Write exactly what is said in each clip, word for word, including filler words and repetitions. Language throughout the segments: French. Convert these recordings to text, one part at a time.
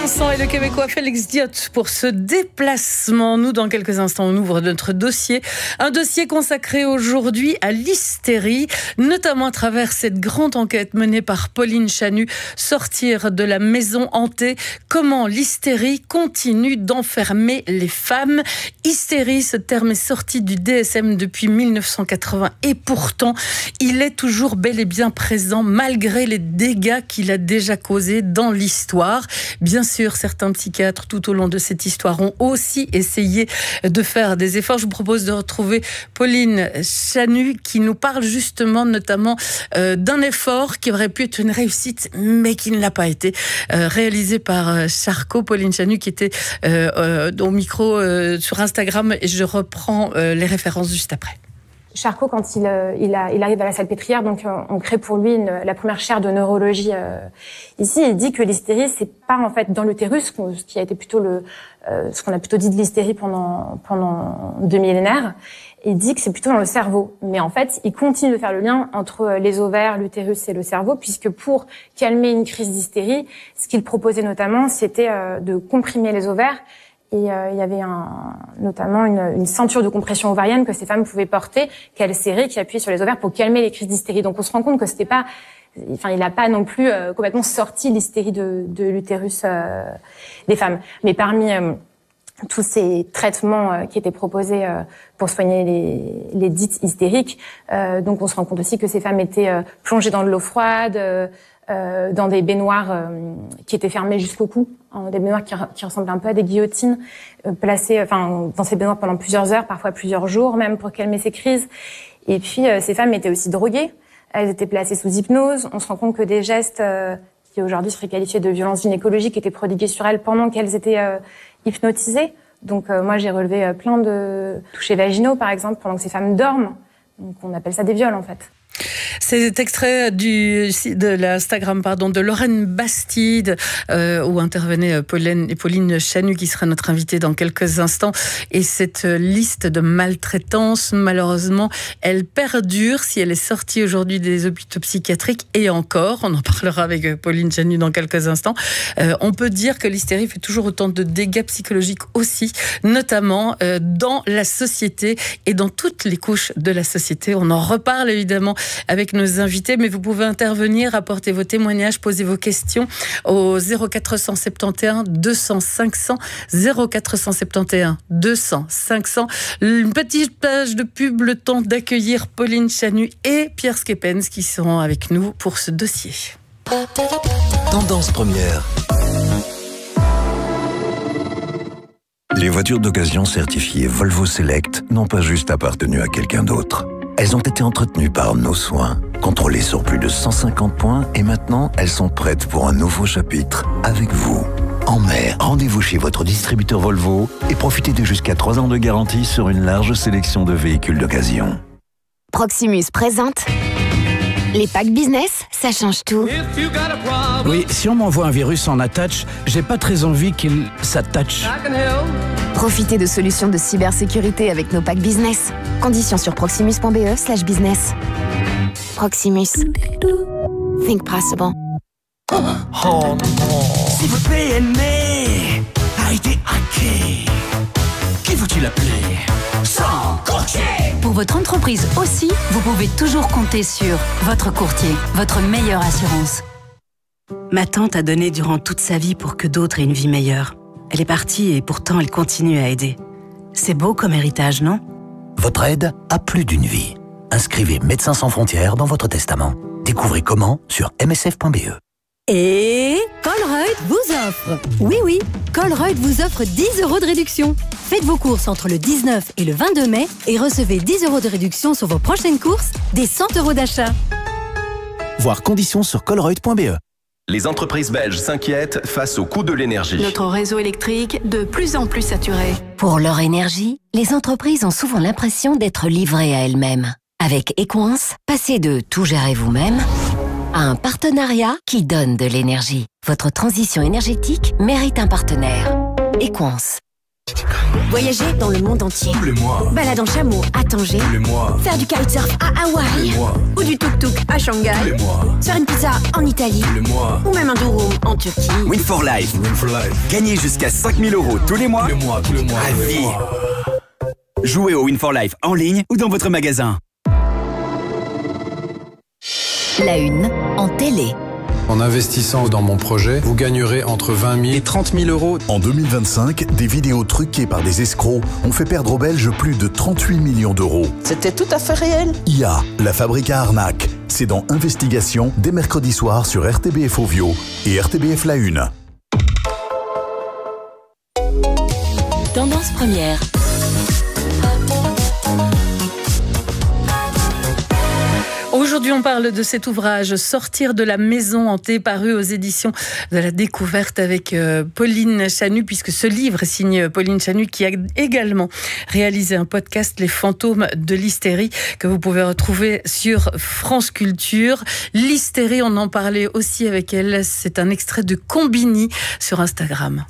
Vincent et le Québécois Félix Diot pour ce déplacement. Nous, dans quelques instants, on ouvre notre dossier. Un dossier consacré aujourd'hui à l'hystérie, notamment à travers cette grande enquête menée par Pauline Chanu, Sortir de la maison hantée. Comment l'hystérie continue d'enfermer les femmes. Hystérie, ce terme est sorti du D S M depuis mille neuf cent quatre-vingts et pourtant, il est toujours bel et bien présent malgré les dégâts qu'il a déjà causés dans l'histoire. Bien sûr, certains psychiatres tout au long de cette histoire ont aussi essayé de faire des efforts. Je vous propose de retrouver Pauline Chanu qui nous parle justement notamment euh, d'un effort qui aurait pu être une réussite mais qui ne l'a pas été, euh, réalisé par euh, Charcot. Pauline Chanu qui était euh, euh, au micro euh, sur Instagram et je reprends euh, les références juste après. Charcot, quand il, euh, il, a, il arrive à la Salpêtrière, donc euh, on crée pour lui une, la première chaire de neurologie euh, ici. Il dit que l'hystérie, c'est pas en fait dans l'utérus, ce qui a été plutôt le, euh, ce qu'on a plutôt dit de l'hystérie pendant pendant deux millénaires. Il dit que c'est plutôt dans le cerveau, mais en fait, il continue de faire le lien entre les ovaires, l'utérus et le cerveau, puisque pour calmer une crise d'hystérie, ce qu'il proposait notamment, c'était euh, de comprimer les ovaires. Et euh, il y avait un, notamment une, une ceinture de compression ovarienne que ces femmes pouvaient porter, qu'elles serraient, qui appuyait sur les ovaires pour calmer les crises d'hystérie. Donc on se rend compte que c'était pas, enfin il n'a pas non plus euh, complètement sorti l'hystérie de, de l'utérus euh, des femmes. Mais parmi euh, tous ces traitements euh, qui étaient proposés euh, pour soigner les, les dites hystériques, euh, donc on se rend compte aussi que ces femmes étaient euh, plongées dans de l'eau froide. Euh, Euh, dans des baignoires euh, qui étaient fermées jusqu'au cou, hein, des baignoires qui, qui ressemblent un peu à des guillotines, euh, placées, enfin, dans ces baignoires pendant plusieurs heures, parfois plusieurs jours, même pour calmer ces crises. Et puis, euh, ces femmes étaient aussi droguées. Elles étaient placées sous hypnose. On se rend compte que des gestes euh, qui aujourd'hui seraient qualifiés de violences gynécologiques étaient prodigués sur elles pendant qu'elles étaient euh, hypnotisées. Donc, euh, moi, j'ai relevé euh, plein de touchés vaginaux, par exemple, pendant que ces femmes dorment. Donc, on appelle ça des viols, en fait. C'est extrait du, de l'Instagram pardon, de Lorraine Bastide, euh, où intervenait Pauline, Pauline Chanu, qui sera notre invitée dans quelques instants. Et cette liste de maltraitance, malheureusement, elle perdure si elle est sortie aujourd'hui des hôpitaux psychiatriques. Et encore, on en parlera avec Pauline Chanu dans quelques instants. Euh, on peut dire que l'hystérie fait toujours autant de dégâts psychologiques aussi, notamment euh, dans la société et dans toutes les couches de la société. On en reparle évidemment avec nos invités, mais vous pouvez intervenir, apporter vos témoignages, poser vos questions au zéro quatre cent soixante et onze deux cents cinq cents, zéro quatre cent soixante et onze deux cents cinq cents. Une petite page de pub, le temps d'accueillir Pauline Chanu et Pierre Schepens qui seront avec nous pour ce dossier. Tendance première. Les voitures d'occasion certifiées Volvo Select n'ont pas juste appartenu à quelqu'un d'autre. Elles ont été entretenues par nos soins, contrôlées sur plus de cent cinquante points et maintenant, elles sont prêtes pour un nouveau chapitre avec vous. En mai, rendez-vous chez votre distributeur Volvo et profitez de jusqu'à trois ans de garantie sur une large sélection de véhicules d'occasion. Proximus présente les packs business, ça change tout. Oui, si on m'envoie un virus en attach, j'ai pas très envie qu'il s'attache. Profitez de solutions de cybersécurité avec nos packs business. Conditions sur proximus.be slash business. Proximus. Think possible. Oh non. Si votre P M E a été hacké, qui faut-il appeler? Sans courtier. Pour votre entreprise aussi, vous pouvez toujours compter sur votre courtier, votre meilleure assurance. Ma tante a donné durant toute sa vie pour que d'autres aient une vie meilleure. Elle est partie et pourtant elle continue à aider. C'est beau comme héritage, non? Votre aide a plus d'une vie. Inscrivez Médecins sans frontières dans votre testament. Découvrez comment sur m s f point b e. Et Colruyt vous offre. Oui, oui, Colruyt vous offre dix euros de réduction. Faites vos courses entre le dix-neuf et le vingt-deux mai et recevez dix euros de réduction sur vos prochaines courses, des cent euros d'achat. Voir conditions sur colruyt point b e. Les entreprises belges s'inquiètent face au coût de l'énergie. Notre réseau électrique de plus en plus saturé. Pour leur énergie, les entreprises ont souvent l'impression d'être livrées à elles-mêmes. Avec Equance, passez de tout gérer vous-même à un partenariat qui donne de l'énergie. Votre transition énergétique mérite un partenaire. Equance. Voyager dans le monde entier. Tous les mois. Balade en chameau à Tanger. Tous les mois. Faire du kitesurf à Tous Hawaï. les mois. Ou du tuk-tuk à Shanghai. Tous les mois. Faire une pizza en Italie. Tous les mois. Ou même un durum en Turquie. Win for Life. Win for life. Gagnez jusqu'à cinq mille euros tous les mois. Tous les mois, tous les mois. À tous les vie. mois. Jouez au Win for Life en ligne ou dans votre magasin. La une en télé. En investissant dans mon projet, vous gagnerez entre vingt mille Et trente mille euros. En deux mille vingt-cinq, des vidéos truquées par des escrocs ont fait perdre aux Belges plus de trente-huit millions d'euros. C'était tout à fait réel. I A, la fabrique à arnaque. C'est dans Investigation, dès mercredi soir sur R T B F Ovio et R T B F La Une. Tendance première. Aujourd'hui, on parle de cet ouvrage « Sortir de la maison hantée » paru aux éditions de la Découverte avec euh, Pauline Chanu, puisque ce livre est signé Pauline Chanu, qui a également réalisé un podcast « Les fantômes de l'hystérie » que vous pouvez retrouver sur France Culture. L'hystérie, on en parlait aussi avec elle. C'est un extrait de Combini sur Instagram.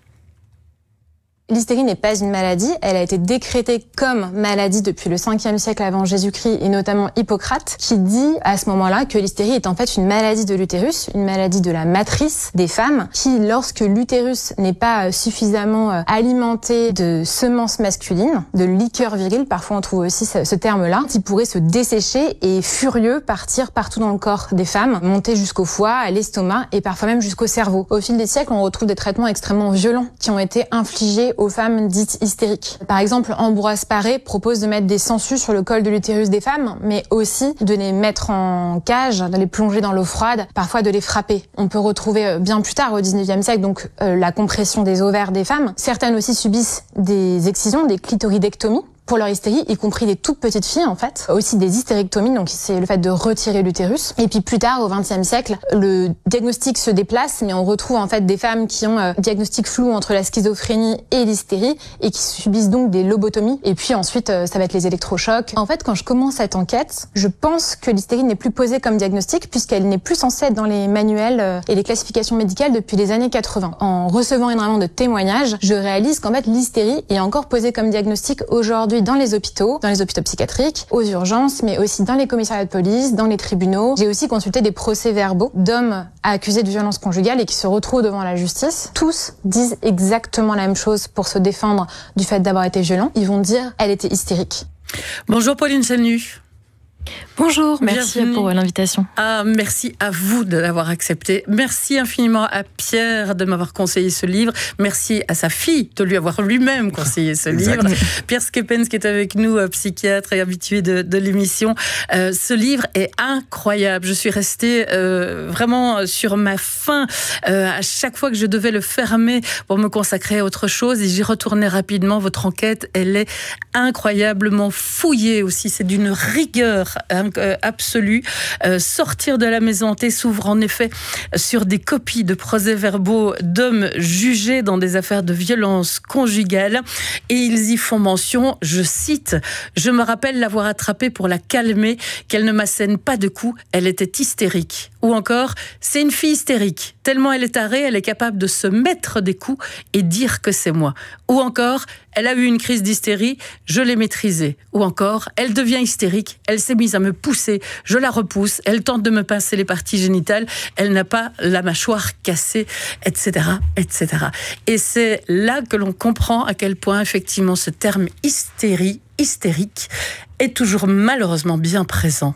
L'hystérie n'est pas une maladie, elle a été décrétée comme maladie depuis le cinquième siècle avant Jésus-Christ et notamment Hippocrate qui dit à ce moment-là que l'hystérie est en fait une maladie de l'utérus, une maladie de la matrice des femmes qui, lorsque l'utérus n'est pas suffisamment alimenté de semences masculines, de liqueur virile, parfois on trouve aussi ce, ce terme-là, qui pourrait se dessécher et furieux partir partout dans le corps des femmes, monter jusqu'au foie, à l'estomac et parfois même jusqu'au cerveau. Au fil des siècles, on retrouve des traitements extrêmement violents qui ont été infligés aux femmes dites hystériques. Par exemple, Ambroise Paré propose de mettre des sangsues sur le col de l'utérus des femmes, mais aussi de les mettre en cage, de les plonger dans l'eau froide, parfois de les frapper. On peut retrouver bien plus tard, au dix-neuvième siècle, donc euh, la compression des ovaires des femmes. Certaines aussi subissent des excisions, des clitoridectomies pour leur hystérie, y compris des toutes petites filles en fait. Aussi des hystérectomies, donc c'est le fait de retirer l'utérus. Et puis plus tard, au vingtième siècle, le diagnostic se déplace, mais on retrouve en fait des femmes qui ont un diagnostic flou entre la schizophrénie et l'hystérie et qui subissent donc des lobotomies. Et puis ensuite, ça va être les électrochocs. En fait, quand je commence cette enquête, je pense que l'hystérie n'est plus posée comme diagnostic puisqu'elle n'est plus censée être dans les manuels et les classifications médicales depuis les années quatre-vingts. En recevant énormément de témoignages, je réalise qu'en fait l'hystérie est encore posée comme diagnostic aujourd'hui dans les hôpitaux, dans les hôpitaux psychiatriques, aux urgences, mais aussi dans les commissariats de police, dans les tribunaux. J'ai aussi consulté des procès-verbaux d'hommes accusés de violence conjugale et qui se retrouvent devant la justice. Tous disent exactement la même chose pour se défendre du fait d'avoir été violent. Ils vont dire « elle était hystérique ». Bonjour Pauline Chanu. Bonjour, merci Bienvenue. pour l'invitation. Ah, merci à vous de l'avoir accepté. Merci infiniment à Pierre de m'avoir conseillé ce livre. Merci à sa fille de lui avoir lui-même conseillé ce livre. Pierre Skepens qui est avec nous, psychiatre et habitué de, de l'émission. Euh, ce livre est incroyable. Je suis restée euh, vraiment sur ma faim euh, à chaque fois que je devais le fermer pour me consacrer à autre chose et j'y retournais rapidement. Votre enquête, elle est incroyablement fouillée aussi. C'est d'une rigueur absolue. Euh, sortir de la maison hantée s'ouvre en effet sur des copies de procès-verbaux d'hommes jugés dans des affaires de violence conjugale et ils y font mention, je cite, « Je me rappelle l'avoir attrapée pour la calmer, qu'elle ne m'assène pas de coups, elle était hystérique. » Ou encore, « C'est une fille hystérique, tellement elle est tarée, elle est capable de se mettre des coups et dire que c'est moi. » Ou encore, « Elle a eu une crise d'hystérie, je l'ai maîtrisée. » Ou encore, « Elle devient hystérique, elle s'est mise à me pousser, je la repousse, elle tente de me pincer les parties génitales, elle n'a pas la mâchoire cassée, et cetera, et cetera. Et c'est là que l'on comprend à quel point, effectivement, ce terme hystérie, hystérique, est toujours malheureusement bien présent.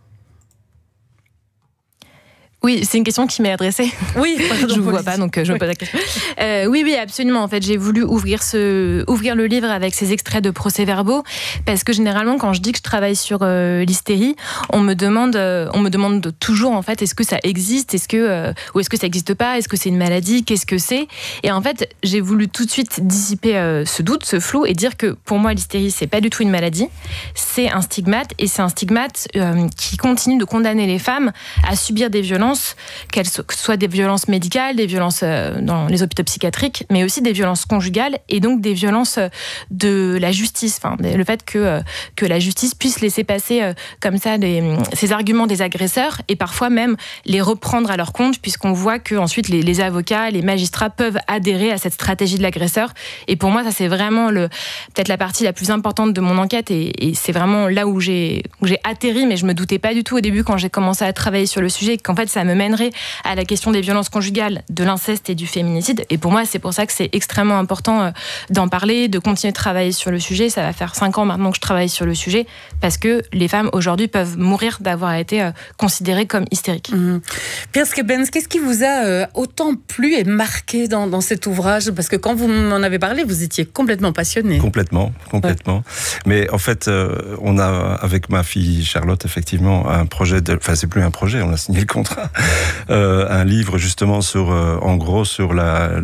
Oui, c'est une question qui m'est adressée. Oui, pardon, je ne vous vois pas, donc je ne oui. pose la question. Euh, oui, oui, absolument. En fait, j'ai voulu ouvrir, ce, ouvrir le livre avec ces extraits de procès-verbaux, parce que généralement, quand je dis que je travaille sur euh, l'hystérie, on me demande, euh, on me demande toujours, en fait, est-ce que ça existe, est-ce que, euh, ou est-ce que ça n'existe pas, est-ce que c'est une maladie, qu'est-ce que c'est ? Et en fait, j'ai voulu tout de suite dissiper euh, ce doute, ce flou, et dire que pour moi, l'hystérie, c'est pas du tout une maladie, c'est un stigmate, et c'est un stigmate euh, qui continue de condamner les femmes à subir des violences violences, qu'elles so- que ce soit des violences médicales, des violences euh, dans les hôpitaux psychiatriques, mais aussi des violences conjugales et donc des violences de la justice. Enfin, le fait que, euh, que la justice puisse laisser passer euh, comme ça des, ces arguments des agresseurs et parfois même les reprendre à leur compte, puisqu'on voit que ensuite les, les avocats, les magistrats peuvent adhérer à cette stratégie de l'agresseur. Et pour moi, ça c'est vraiment le, peut-être la partie la plus importante de mon enquête et, et c'est vraiment là où j'ai, où j'ai atterri, mais je me doutais pas du tout au début quand j'ai commencé à travailler sur le sujet qu'en fait ça me mènerait à la question des violences conjugales, de l'inceste et du féminicide. Et pour moi, c'est pour ça que c'est extrêmement important euh, d'en parler, de continuer de travailler sur le sujet. Ça va faire cinq ans maintenant que je travaille sur le sujet parce que les femmes aujourd'hui peuvent mourir d'avoir été euh, considérées comme hystériques. Mmh. Pierre Schepens, qu'est-ce qui vous a euh, autant plu et marqué dans, dans cet ouvrage? Parce que quand vous m'en avez parlé, vous étiez complètement passionné. Complètement, complètement. Ouais. Mais en fait, euh, on a, avec ma fille Charlotte, effectivement, un projet de... Enfin, c'est plus un projet, on a signé le contrat. Euh, un livre, justement, sur, euh, en gros, sur la,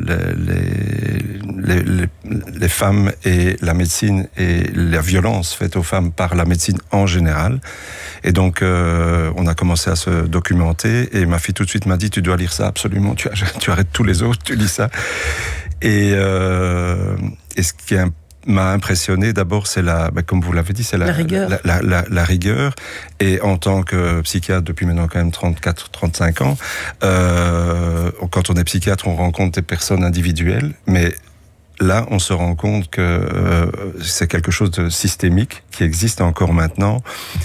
les, les, les, les femmes et la médecine et la violence faite aux femmes par la médecine en général. Et donc, euh, on a commencé à se documenter et ma fille tout de suite m'a dit, tu dois lire ça absolument, tu, tu arrêtes tous les autres, tu lis ça. Et, euh, et ce qui m'a impressionné d'abord, c'est la, ben comme vous l'avez dit, c'est la, la rigueur. La, la, la, la rigueur. Et en tant que psychiatre depuis maintenant quand même trente-quatre, trente-cinq ans, euh, quand on est psychiatre, on rencontre des personnes individuelles, mais là, on se rend compte que euh, c'est quelque chose de systémique qui existe encore maintenant.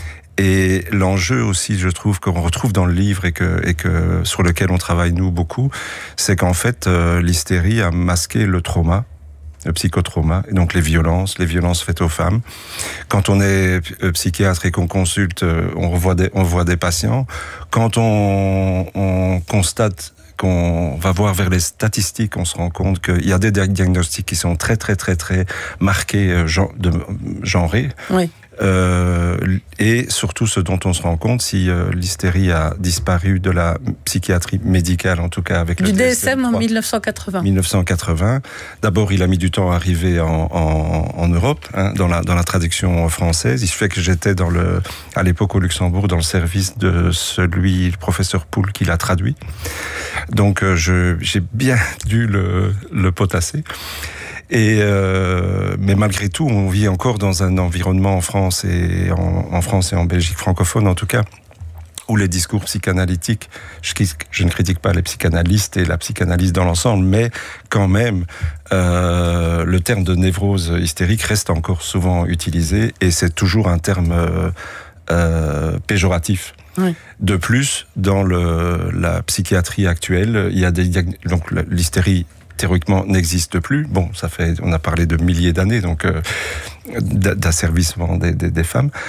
Et l'enjeu aussi, je trouve, qu'on retrouve dans le livre et que, et que sur lequel on travaille nous beaucoup, c'est qu'en fait, euh, l'hystérie a masqué le trauma, le psychotrauma, et donc les violences, les violences faites aux femmes. Quand on est psychiatre et qu'on consulte, on voit des, on voit des patients. Quand on, on constate qu'on va voir vers les statistiques, on se rend compte qu'il y a des diagnostics qui sont très, très, très, très marqués, de, genrés. Oui. Euh, et surtout ce dont on se rend compte, si euh, l'hystérie a disparu de la psychiatrie médicale, en tout cas avec le du D S M en dix-neuf cent quatre-vingts. dix-neuf cent quatre-vingts. D'abord, il a mis du temps à arriver en, en, en Europe, hein, dans la dans la traduction française. Il se fait que j'étais dans le à l'époque au Luxembourg dans le service de celui, le professeur Poul, qui l'a traduit. Donc, euh, je j'ai bien dû le le potasser. Et euh, mais malgré tout, on vit encore dans un environnement en France et en, en France et en Belgique francophone en tout cas, où les discours psychanalytiques, je, je ne critique pas les psychanalystes et la psychanalyse dans l'ensemble, mais quand même, euh, le terme de névrose hystérique reste encore souvent utilisé et c'est toujours un terme euh, euh, péjoratif. Oui. De plus, dans le, la psychiatrie actuelle, il y a des donc l'hystérie théoriquement n'existe plus. Bon, ça fait, on a parlé de milliers d'années, donc euh, d'asservissement des, des, des femmes.